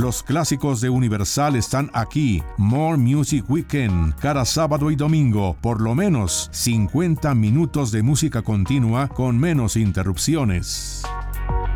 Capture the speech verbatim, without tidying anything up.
Los clásicos de Universal están aquí. More Music Weekend, cada sábado y domingo, por lo menos cincuenta minutos de música continua con menos interrupciones.